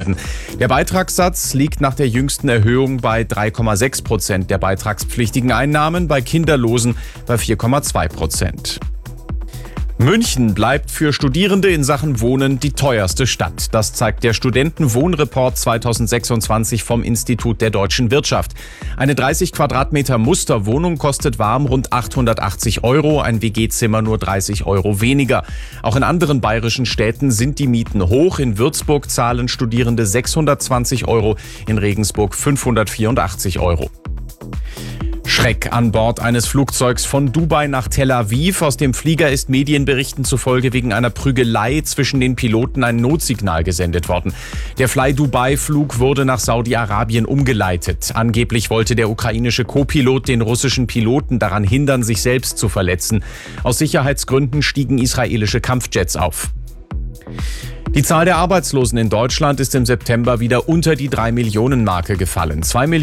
werden. Der Beitragssatz liegt nach der jüngsten Erhöhung bei 3,6% der beitragspflichtigen Einnahmen, bei Kinderlosen bei 4,2%. München bleibt für Studierende in Sachen Wohnen die teuerste Stadt. Das zeigt der Studentenwohnreport 2026 vom Institut der deutschen Wirtschaft. Eine 30 Quadratmeter Musterwohnung kostet warm rund 880 €, ein WG-Zimmer nur 30 € weniger. Auch in anderen bayerischen Städten sind die Mieten hoch. In Würzburg zahlen Studierende 620 €, in Regensburg 584 €. Schreck an Bord eines Flugzeugs von Dubai nach Tel Aviv. Aus dem Flieger ist Medienberichten zufolge wegen einer Prügelei zwischen den Piloten ein Notsignal gesendet worden. Der Fly-Dubai-Flug wurde nach Saudi-Arabien umgeleitet. Angeblich wollte der ukrainische Co-Pilot den russischen Piloten daran hindern, sich selbst zu verletzen. Aus Sicherheitsgründen stiegen israelische Kampfjets auf. Die Zahl der Arbeitslosen in Deutschland ist im September wieder unter die 3-Millionen-Marke gefallen.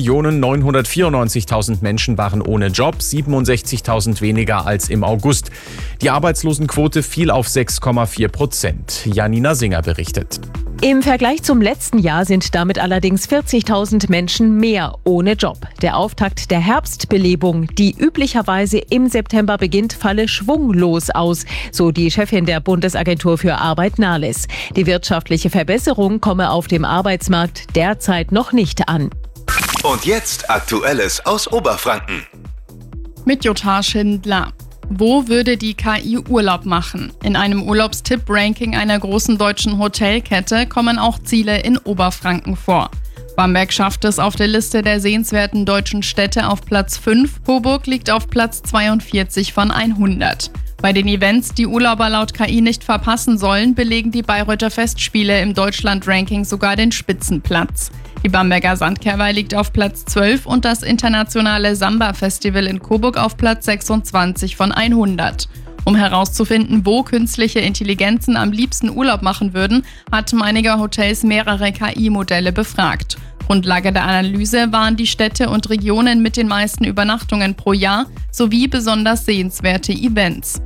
2.994.000 Menschen waren ohne Job, 67.000 weniger als im August. Die Arbeitslosenquote fiel auf 6,4%. Janina Singer berichtet. Im Vergleich zum letzten Jahr sind damit allerdings 40.000 Menschen mehr ohne Job. Der Auftakt der Herbstbelebung, die üblicherweise im September beginnt, falle schwunglos aus, so die Chefin der Bundesagentur für Arbeit Nahles. Die wirtschaftliche Verbesserung komme auf dem Arbeitsmarkt derzeit noch nicht an. Und jetzt Aktuelles aus Oberfranken. Mit Jutta Schindler. Wo würde die KI Urlaub machen? In einem Urlaubstipp-Ranking einer großen deutschen Hotelkette kommen auch Ziele in Oberfranken vor. Bamberg schafft es auf der Liste der sehenswerten deutschen Städte auf Platz 5, Coburg liegt auf Platz 42 von 100. Bei den Events, die Urlauber laut KI nicht verpassen sollen, belegen die Bayreuther Festspiele im Deutschland-Ranking sogar den Spitzenplatz. Die Bamberger Sandkerwe liegt auf Platz 12 und das internationale Samba-Festival in Coburg auf Platz 26 von 100. Um herauszufinden, wo künstliche Intelligenzen am liebsten Urlaub machen würden, hatten einige Hotels mehrere KI-Modelle befragt. Grundlage der Analyse waren die Städte und Regionen mit den meisten Übernachtungen pro Jahr sowie besonders sehenswerte Events.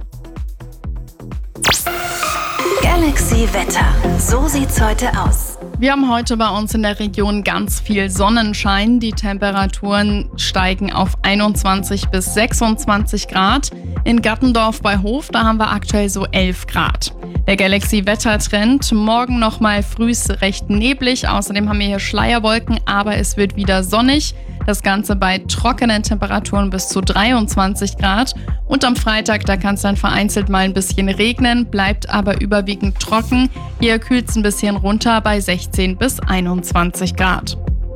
Galaxy Wetter. So sieht's heute aus. Wir haben heute bei uns in der Region ganz viel Sonnenschein. Die Temperaturen steigen auf 21 bis 26 Grad. In Gattendorf bei Hof, da haben wir aktuell so 11 Grad. Der Galaxy-Wettertrend, morgen nochmal frühs recht neblig. Außerdem haben wir hier Schleierwolken, aber es wird wieder sonnig. Das Ganze bei trockenen Temperaturen bis zu 23 Grad. Und am Freitag, da kann es dann vereinzelt mal ein bisschen regnen, bleibt aber überwiegend trocken. Hier kühlt es ein bisschen runter bei 16 bis 21 Grad.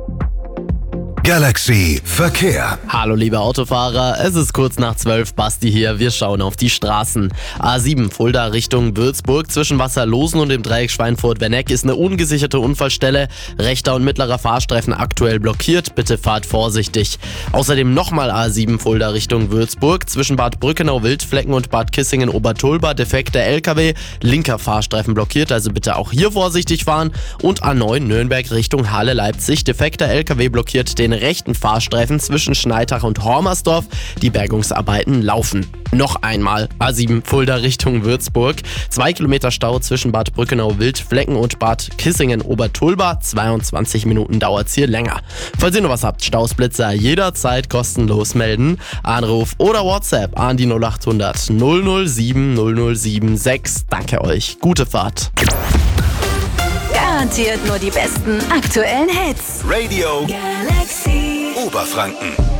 Galaxy Verkehr. Hallo liebe Autofahrer, es ist kurz nach 12, Basti hier, wir schauen auf die Straßen. A7 Fulda Richtung Würzburg zwischen Wasserlosen und dem Dreieck Schweinfurt-Werneck ist eine ungesicherte Unfallstelle. Rechter und mittlerer Fahrstreifen aktuell blockiert, bitte fahrt vorsichtig. Außerdem nochmal A7 Fulda Richtung Würzburg zwischen Bad Brückenau-Wildflecken und Bad Kissingen-Obertulba defekter LKW, linker Fahrstreifen blockiert, also bitte auch hier vorsichtig fahren. Und A9 Nürnberg Richtung Halle-Leipzig, defekter LKW blockiert den rechten Fahrstreifen zwischen Schneitach und Hormersdorf. Die Bergungsarbeiten laufen. Noch einmal A7 Fulda Richtung Würzburg. 2 Kilometer Stau zwischen Bad Brückenau-Wildflecken und Bad Kissingen-Obertulba. 22 Minuten dauert's hier länger. Falls ihr noch was habt, Stausblitzer jederzeit kostenlos melden. Anruf oder WhatsApp an die 0800 007 007 Danke euch. Gute Fahrt. Garantiert nur die besten aktuellen Hits. Radio Galaxy Oberfranken.